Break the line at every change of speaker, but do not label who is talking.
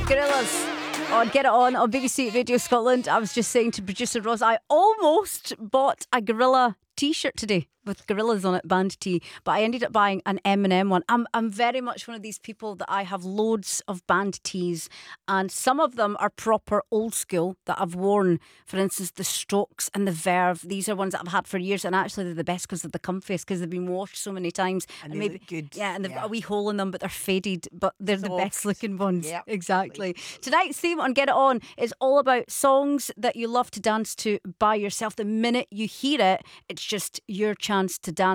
Gorillaz on Get It On BBC Radio Scotland. I was just saying to producer Ross, I almost bought a Gorilla t-shirt today with Gorillaz on it, band tee, but I ended up buying an Eminem one. I'm very much one of these people that I have loads of band tees, and some of them are proper old school that I've worn. For instance, the Strokes and the Verve. These are ones that I've had for years, and actually they're the best because they're the comfiest, because they've been washed so many times.
And they look good.
Yeah, and they've got a wee hole in them, but they're faded, but they're the
Soft.
best looking ones.
Yep,
exactly. Tonight's theme on Get It On is all about songs that you love to dance to by yourself. The minute you hear it, it's just your chance to dance.